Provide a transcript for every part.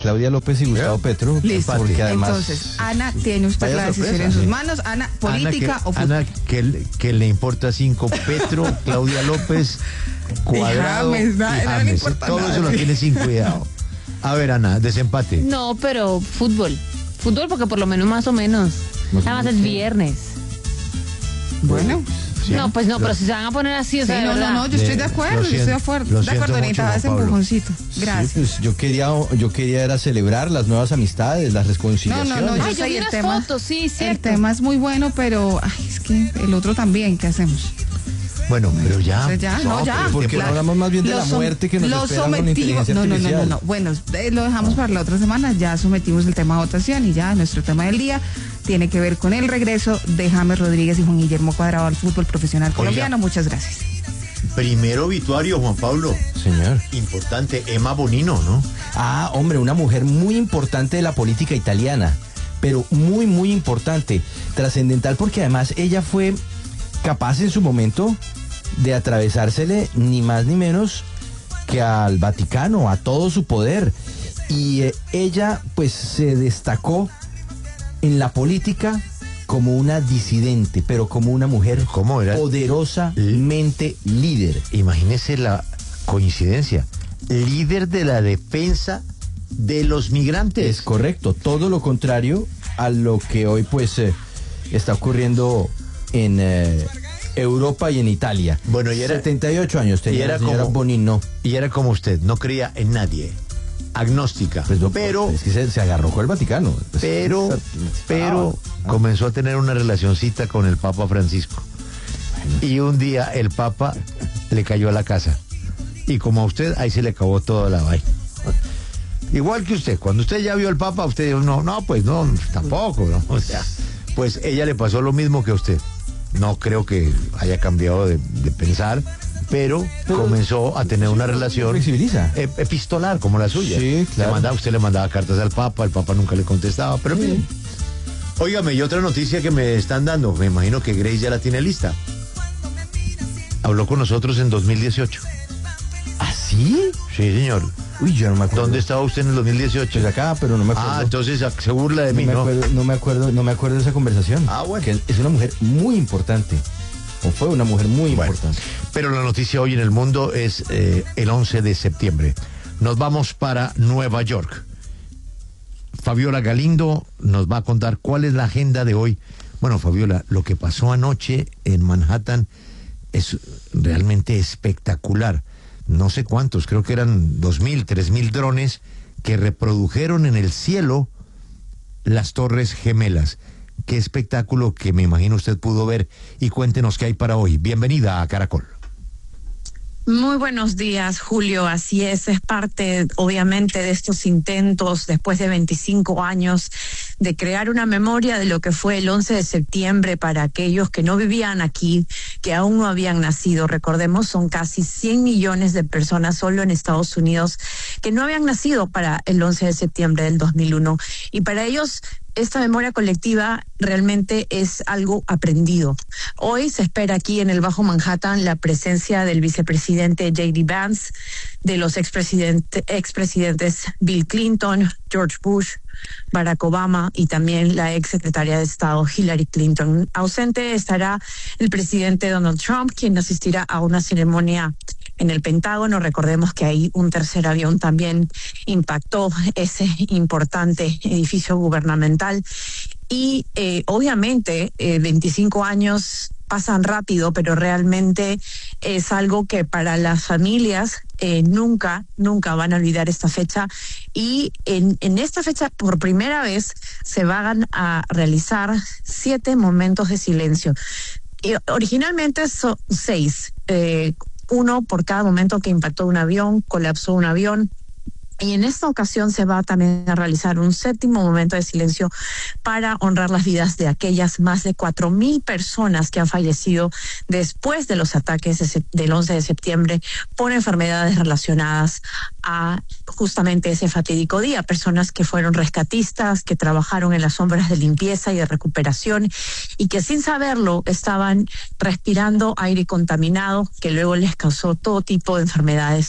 Claudia López y Gustavo Petro. Listo. Porque además, entonces, Ana, tiene usted la decisión en sus manos. Ana, política o fútbol. Ana, que le importa 5, Petro, Claudia López, Cuadrado y James. Todo eso lo tiene sin cuidado. A ver, Ana, desempate. No, pero fútbol. Fútbol porque por lo menos más o menos. Además es viernes. Bueno. Sí. No, pues no, pero si se van a poner así, o sea, Sí, de verdad. No, yo estoy de acuerdo, yo estoy de acuerdo. De acuerdo, necesitaba ese empujoncito. Gracias. Sí, pues yo quería era celebrar las nuevas amistades, las reconciliaciones. No, yo Ay, yo sé vi el unas tema. fotos, sí, cierto. El tema es muy bueno, pero es que el otro también, ¿qué hacemos? Bueno, pero ya. Entonces ya, ya. Porque no hablamos más bien de la muerte que nos espera con la inteligencia artificial. No. Bueno, lo dejamos para la otra semana. Ya sometimos el tema a votación y ya nuestro tema del día tiene que ver con el regreso de James Rodríguez y Juan Guillermo Cuadrado al fútbol profesional colombiano. Muchas gracias. Primero obituario, Juan Pablo. Señor. Importante, Emma Bonino, ¿no? Ah, hombre, una mujer muy importante de la política italiana, pero muy, muy importante, trascendental, porque además ella fue capaz en su momento de atravesársele ni más ni menos que al Vaticano, a todo su poder. Y ella pues se destacó en la política como una disidente, pero como una mujer poderosamente líder. Imagínese la coincidencia. Líder de la defensa de los migrantes. Es correcto, todo lo contrario a lo que hoy pues está ocurriendo en Europa y en Italia. Bueno, y era 78 años tenía la señora Bonino. Y era como usted, no creía en nadie. Agnóstica. Pues no, pero es que se agarró con el Vaticano. Pues, pero comenzó a tener una relacioncita con el Papa Francisco. Y un día el Papa le cayó a la casa. Y como a usted, ahí se le acabó toda la vaina. Igual que usted, cuando usted ya vio al Papa, usted dijo, no, pues no, tampoco, ¿no? O sea, pues ella le pasó lo mismo que a usted. No creo que haya cambiado de pensar, pero comenzó a tener una relación epistolar como la suya. Sí, claro. Usted le mandaba cartas al Papa, el Papa nunca le contestaba, pero bien. Óigame, y otra noticia que me están dando, me imagino que Grace ya la tiene lista. Habló con nosotros en 2018. ¿Ah, sí? Sí, señor. Uy, yo no me acuerdo. ¿Dónde estaba usted en el 2018? Pues acá, pero no me acuerdo. Ah, entonces se burla de mí, ¿no? No me acuerdo de esa conversación. Ah, bueno. Que es una mujer muy importante. O fue una mujer muy importante. Pero la noticia hoy en el mundo es el 11 de septiembre. Nos vamos para Nueva York. Fabiola Galindo nos va a contar cuál es la agenda de hoy. Bueno, Fabiola, lo que pasó anoche en Manhattan es realmente espectacular. No sé cuántos, creo que eran 2.000, 3.000 drones que reprodujeron en el cielo las Torres Gemelas. Qué espectáculo que me imagino usted pudo ver, y cuéntenos qué hay para hoy. Bienvenida a Caracol. Muy buenos días, Julio. Así es parte obviamente de estos intentos después de 25 años de crear una memoria de lo que fue el 11 de septiembre para aquellos que no vivían aquí, que aún no habían nacido. Recordemos, son casi 100 millones de personas solo en Estados Unidos que no habían nacido para el 11 de septiembre del 2001. Y para ellos esta memoria colectiva realmente es algo aprendido. Hoy se espera aquí en el Bajo Manhattan la presencia del vicepresidente J.D. Vance, de los expresidentes Bill Clinton, George Bush, Barack Obama y también la exsecretaria de Estado Hillary Clinton. Ausente estará el presidente Donald Trump, quien asistirá a una ceremonia en el Pentágono. Recordemos que ahí un tercer avión también impactó ese importante edificio gubernamental. Y obviamente 25 años pasan rápido, pero realmente es algo que para las familias nunca van a olvidar esta fecha. Y en esta fecha, por primera vez, se van a realizar 7 momentos de silencio. Y originalmente son 6, uno por cada momento que impactó un avión, colapsó un avión. Y en esta ocasión se va también a realizar un 7º momento de silencio para honrar las vidas de aquellas más de 4.000 personas que han fallecido después de los ataques del 11 de septiembre por enfermedades relacionadas a justamente ese fatídico día. Personas que fueron rescatistas, que trabajaron en las obras de limpieza y de recuperación y que sin saberlo estaban respirando aire contaminado que luego les causó todo tipo de enfermedades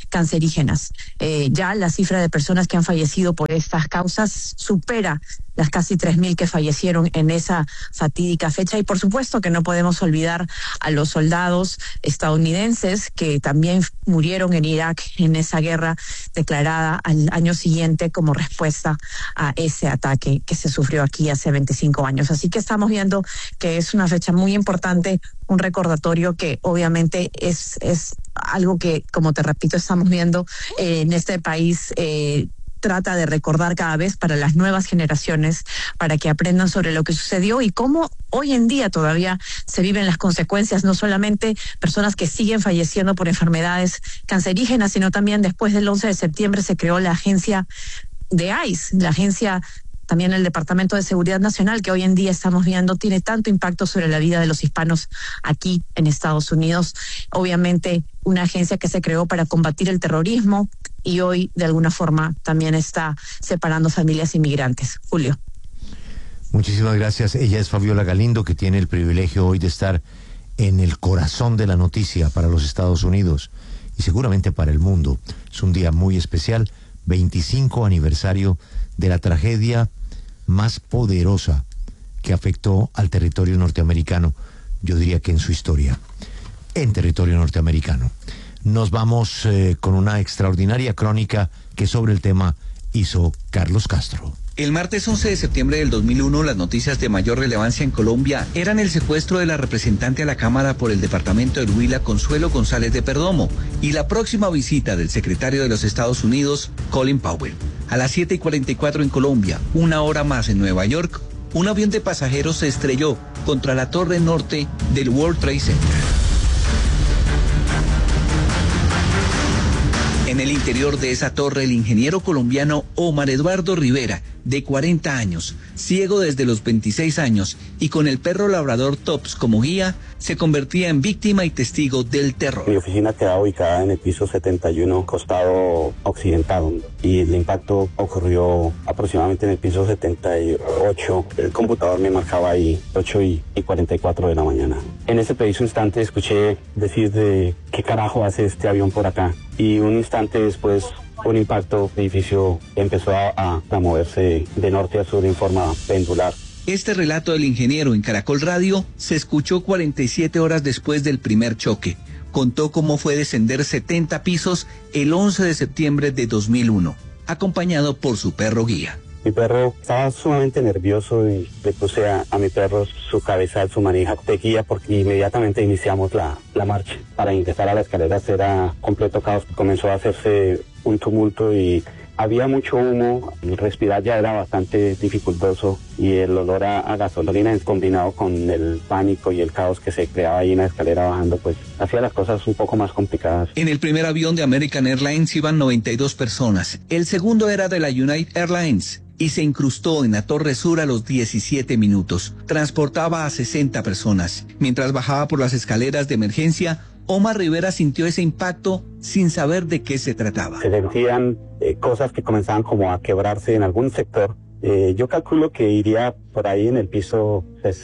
cancerígenas. Ya la cifra de personas que han fallecido por estas causas supera las casi 3.000 que fallecieron en esa fatídica fecha. Y por supuesto que no podemos olvidar a los soldados estadounidenses que también murieron en Irak en esa guerra declarada al año siguiente como respuesta a ese ataque que se sufrió aquí hace 25 años. Así que estamos viendo que es una fecha muy importante, un recordatorio que obviamente es algo que, como te repito, estamos viendo en este país. Trata de recordar cada vez para las nuevas generaciones, para que aprendan sobre lo que sucedió y cómo hoy en día todavía se viven las consecuencias, no solamente personas que siguen falleciendo por enfermedades cancerígenas, sino también después del 11 de septiembre se creó la agencia de ICE, la agencia, también el Departamento de Seguridad Nacional, que hoy en día estamos viendo tiene tanto impacto sobre la vida de los hispanos aquí en Estados Unidos. Obviamente una agencia que se creó para combatir el terrorismo y hoy de alguna forma también está separando familias inmigrantes. Julio. Muchísimas gracias. Ella es Fabiola Galindo, que tiene el privilegio hoy de estar en el corazón de la noticia para los Estados Unidos y seguramente para el mundo. Es un día muy especial, 25 aniversario de la tragedia más poderosa que afectó al territorio norteamericano, yo diría que en su historia, en territorio norteamericano. Nos vamos con una extraordinaria crónica que sobre el tema hizo Carlos Castro. El martes 11 de septiembre del 2001, las noticias de mayor relevancia en Colombia eran el secuestro de la representante a la Cámara por el departamento del Huila, Consuelo González de Perdomo, y la próxima visita del secretario de los Estados Unidos, Colin Powell. A las 7:44 en Colombia, 1 hora más en Nueva York, un avión de pasajeros se estrelló contra la torre norte del World Trade Center. En el interior de esa torre, el ingeniero colombiano Omar Eduardo Rivera, de 40 años, ciego desde los 26 años y con el perro labrador Tops como guía, se convertía en víctima y testigo del terror. Mi oficina quedaba ubicada en el piso 71, costado occidental, y el impacto ocurrió aproximadamente en el piso 78. El computador me marcaba ahí 8:44 de la mañana. En ese preciso instante escuché decir de qué carajo hace este avión por acá, y un instante después un impacto, el edificio empezó a moverse de norte a sur en forma pendular. Este relato del ingeniero en Caracol Radio se escuchó 47 horas después del primer choque. Contó cómo fue descender 70 pisos el 11 de septiembre de 2001, acompañado por su perro guía. Mi perro estaba sumamente nervioso y le puse a mi perro su cabeza, su manija de guía, porque inmediatamente iniciamos la marcha. Para ingresar a la escalera era completo caos. Comenzó a hacerse un tumulto y había mucho humo. Respirar ya era bastante dificultoso y el olor a gasolina combinado con el pánico y el caos que se creaba ahí en la escalera bajando, pues hacía las cosas un poco más complicadas. En el primer avión de American Airlines iban 92 personas. El segundo era de la United Airlines y se incrustó en la Torre Sur a los 17 minutos. Transportaba a 60 personas. Mientras bajaba por las escaleras de emergencia, Omar Rivera sintió ese impacto sin saber de qué se trataba. Se sentían cosas que comenzaban como a quebrarse en algún sector. Yo calculo que iría por ahí en el piso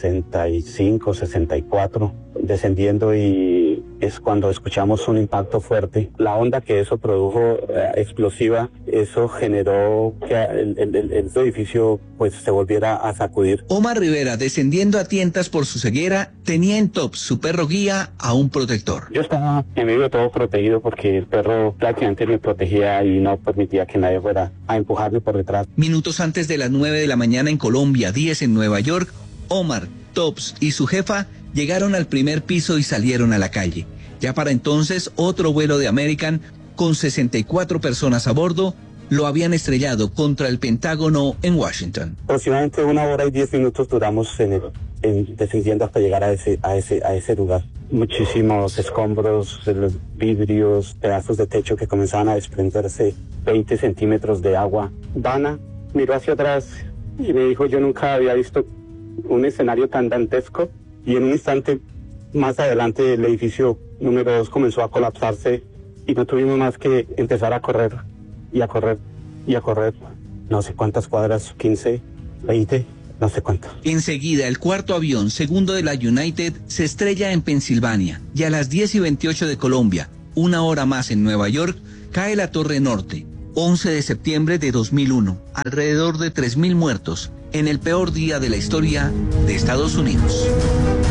65, 64, descendiendo, y es cuando escuchamos un impacto fuerte. La onda que eso produjo, explosiva, eso generó que el edificio pues se volviera a sacudir. Omar Rivera, descendiendo a tientas por su ceguera, tenía en Tops, su perro guía, a un protector. Yo estaba en medio de todo protegido porque el perro prácticamente me protegía y no permitía que nadie fuera a empujarme por detrás. Minutos antes de las 9 de la mañana en Colombia, 10 en Nueva York, Omar, Tops y su jefa llegaron al primer piso y salieron a la calle. Ya para entonces, otro vuelo de American, con 64 personas a bordo, lo habían estrellado contra el Pentágono en Washington. Aproximadamente 1 hora y 10 minutos duramos descendiendo hasta llegar a ese lugar. Muchísimos escombros, vidrios, pedazos de techo que comenzaban a desprenderse, 20 centímetros de agua. Dana miró hacia atrás y me dijo: yo nunca había visto un escenario tan dantesco. Y en un instante más adelante el edificio número 2 comenzó a colapsarse y no tuvimos más que empezar a correr y a correr y a correr. No sé cuántas cuadras, 15, 20, no sé cuántas. Enseguida el cuarto avión, segundo de la United, se estrella en Pensilvania, y a las 10:28 de Colombia, 1 hora más en Nueva York, Cae la Torre Norte, 11 de septiembre de 2001, alrededor de 3.000 muertos, en el peor día de la historia de Estados Unidos.